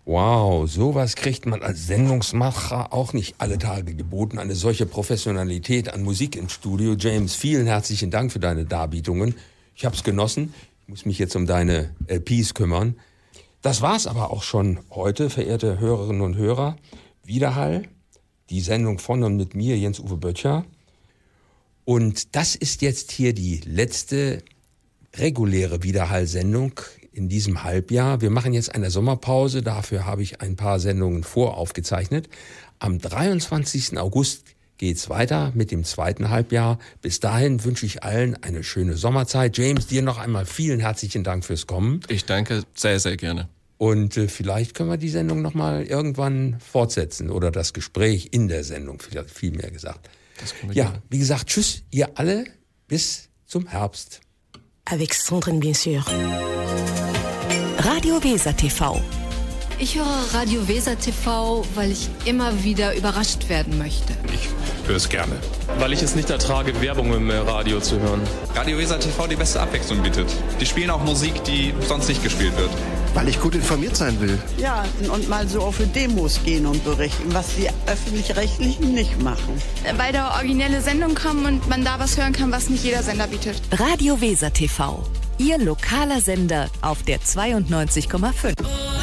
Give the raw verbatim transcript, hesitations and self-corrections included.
Wow, sowas kriegt man als Sendungsmacher auch nicht alle Tage geboten. Eine solche Professionalität an Musik im Studio. James, vielen herzlichen Dank für deine Darbietungen. Ich hab's genossen. Ich muss mich jetzt um deine L Ps kümmern. Das war's aber auch schon heute, verehrte Hörerinnen und Hörer. Widerhall, die Sendung von und mit mir, Jens-Uwe Böttcher. Und das ist jetzt hier die letzte reguläre Widerhall-Sendung in diesem Halbjahr. Wir machen jetzt eine Sommerpause, dafür habe ich ein paar Sendungen voraufgezeichnet. Am dreiundzwanzigsten August geht's weiter mit dem zweiten Halbjahr. Bis dahin wünsche ich allen eine schöne Sommerzeit. James, dir noch einmal vielen herzlichen Dank fürs Kommen. Ich danke sehr, sehr gerne. Und äh, vielleicht können wir die Sendung nochmal irgendwann fortsetzen oder das Gespräch in der Sendung, vielleicht viel mehr gesagt. Das können wir ja, gerne. wie gesagt, tschüss, ihr alle, bis zum Herbst. Avec Sandrine, bien sûr. Radio Weser T V. Ich höre Radio Weser T V, weil ich immer wieder überrascht werden möchte. Ich höre es gerne. Weil ich es nicht ertrage, Werbung im Radio zu hören. Radio Weser T V die beste Abwechslung bietet. Die spielen auch Musik, die sonst nicht gespielt wird. Weil ich gut informiert sein will. Ja, und mal so auf Demos gehen und berichten, was die Öffentlich-Rechtlichen nicht machen. Weil da originelle Sendungen kommen und man da was hören kann, was nicht jeder Sender bietet. Radio Weser T V. Ihr lokaler Sender auf der zweiundneunzig Komma fünf.